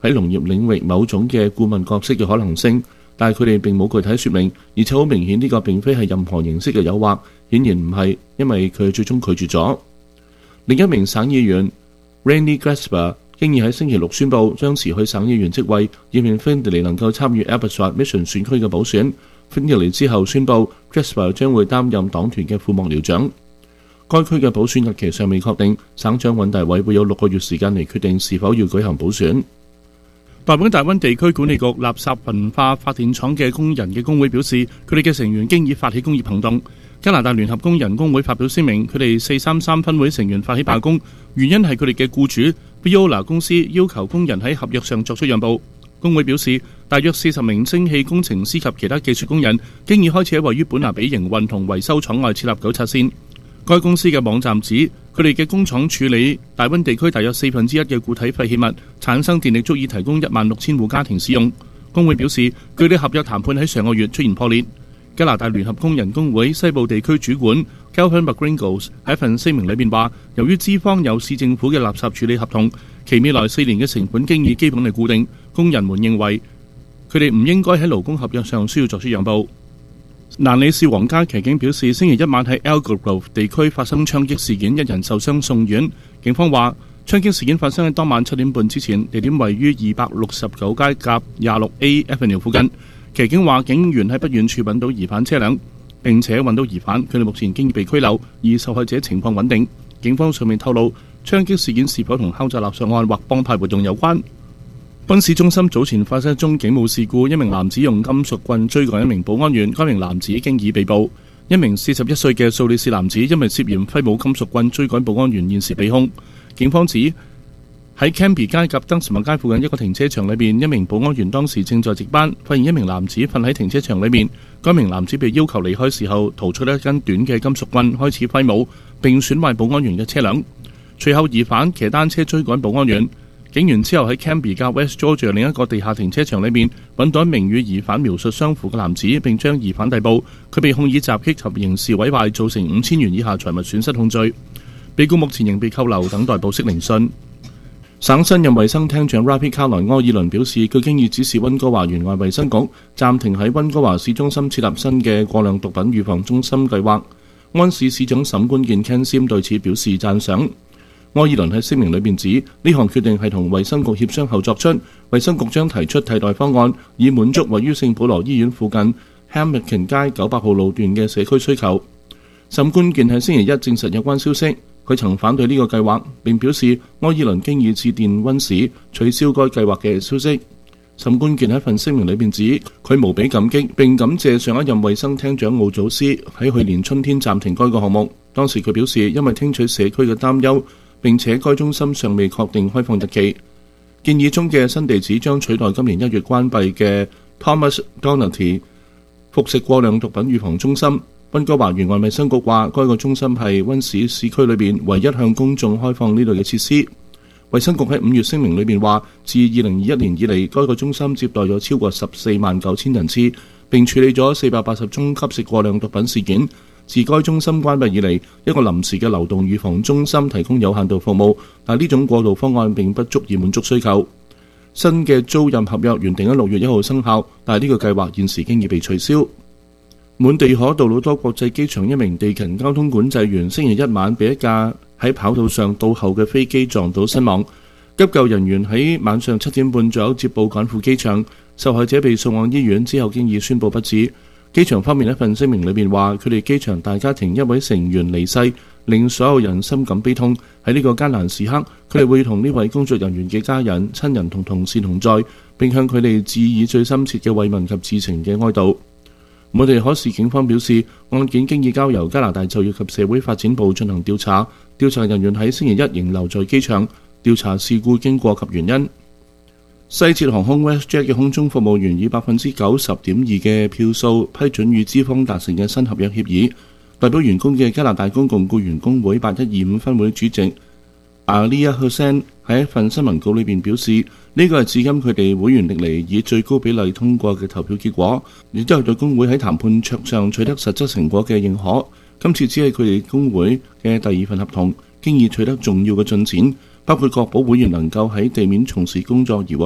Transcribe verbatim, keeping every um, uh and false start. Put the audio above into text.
喺農業領域某種嘅顧問角色嘅可能性，但係佢哋並冇具體説明，而且好明顯呢個並非係任何形式嘅誘惑，顯然唔係，因為佢最終拒絕咗。另一名省議員 Randy Glasper 經已喺星期六宣布將辭去省議員職位，以免 Findlay 能夠參與 Abbotsford Mission 選區嘅補選。Findlay 之後宣布 Glasper 將會擔任黨團嘅副幕僚長。該區嘅補選日期尚未確定，省長尹大偉會有六個月時間嚟決定是否要舉行補選。代表大溫地區管理局垃圾焚化發電廠嘅工人嘅工會表示，佢哋嘅成員經已發起工業行動。加拿大聯合工人工會發表聲明，佢哋四三三分會成員發起罷工，原因係佢哋嘅僱主 Veolia 公司要求工人喺合約上作出讓步。工會表示，大約四十名蒸汽工程師及其他技術工人經已開始喺位於本拿比營運同維修廠外設立糾察線。該公司嘅網站指，佢哋嘅工廠處理大溫地區大約四分之一嘅固體廢棄物，產生電力足以提供一萬六千戶家庭使用。工會表示，佢哋合約談判喺上個月出現破裂。加拿大聯合工人工會西部地區主管 Kelvin McGringles 喺一份聲明裏面話，由於資方有市政府嘅垃圾處理合同，其未來四年嘅成本經已基本係固定，工人們認為佢哋唔應該喺勞工合約上需要作出讓步。蘭里市皇家騎警表示，星期一晚喺 Algarve 地區發生槍擊事件，一人受傷送院。警方話，槍擊事件發生喺當晚七點半之前，地點位於二百六十九街甲廿六 A Avenue 附近。騎警話，警員喺不遠處揾到疑犯車輛，並且揾到疑犯，佢哋目前經已被拘留，而受害者情況穩定。警方上面透露，槍擊事件是否同敲詐勒索案或幫派活動有關？賓市中心早前發生一宗警務事故，一名男子用金屬棍追趕一名保安員，該名男子經已被捕。一名四十一歲嘅蘇里士男子因為涉嫌揮舞金屬棍追趕保安員，現時被控。警方指喺 Cambie 街及登士麥街附近一個停車場裏面，一名保安員當時正在值班，發現一名男子瞓喺停車場裏面。該名男子被要求離開時候，掏出一根短嘅金屬棍，開始揮舞並損壞保安員嘅車輛。隨後疑犯騎單車追趕保安員。警員之後喺 Cambie 加 West Georgia 另一個地下停車場裏面揾到一名與疑犯描述相符嘅男子，並將疑犯逮捕。佢被控以襲擊及刑事毀壞造成五千元以下財物損失控罪。被告目前仍被扣留，等待保釋聆訊。省新任衛生廳長 Ravi Kahlon 柯爾倫表示，佢經已指示溫哥華沿岸衛生局暫停喺溫哥華市中心設立新嘅過量毒品預防中心計劃。安市市長沈官健 Ken Sim 對此表示讚賞。柯爾倫喺聲明裏面指，呢項決定係同衛生局協商後作出，衛生局將提出替代方案，以滿足位於聖保羅醫院附近 Hamilton 街九百號路段嘅社區需求。沈官健喺星期一證實有關消息，佢曾反對呢個計劃，並表示柯爾倫經已致電溫市取消該計劃嘅消息。沈官健喺份聲明裏面指，佢無比感激並感謝上一任衛生廳長奧祖斯喺去年春天暫停該個項目。當時佢表示，因為聽取社區嘅擔憂，並且該中心尚未確定開放日期。建議中嘅新地址將取代今年一月關閉嘅 Thomas Doherty 服食過量毒品預防中心。溫哥華沿岸衛生局話，該個中心係溫市市區裏面唯一向公眾開放呢類嘅設施。衛生局喺五月聲明裏面話，自二零二一年以嚟，該個中心接待咗超過十四萬九千人次，並處理咗四百八十宗吸食過量毒品事件。自該中心關閉以嚟，一個臨時嘅流動預防中心提供有限度服務，但呢種過渡方案並不足以滿足需求。新嘅租賃合約原定喺六月一號生效，但係呢個計劃現時經已被取消。滿地可杜魯多國際機場一名地勤交通管制員星期一晚被一架喺跑道上倒後嘅飛機撞到身亡。急救人員喺晚上七點半左右接報趕赴機場，受害者被送往醫院之後經已宣布不治。機場方面一份聲明裏面話，佢哋機場大家庭一位成員離世，令所有人深感悲痛。喺呢個艱難時刻，佢哋會同呢位工作人員嘅家人、親人同同事同在，並向佢哋致以最深切嘅慰問及至情嘅哀悼。滿地可市警方表示，案件經已交由加拿大就業及社會發展部進行調查，調查人員喺星期一仍留在機場調查事故經過及原因。西捷航空 WestJet 嘅空中服務員以百分之九十點二嘅票數批准與資方達成嘅新合約協議。代表員工嘅加拿大公共僱員工會八一二五分會主席 Alia Hussain 喺一份新聞稿裏邊表示，呢個係至今佢哋會員歷嚟以最高比例通過嘅投票結果，亦都係對工會喺談判桌上取得實質成果嘅認可。今次只係佢哋工會嘅第二份合同，經已取得重要嘅進展，包括確保會員能夠喺地面從事工作而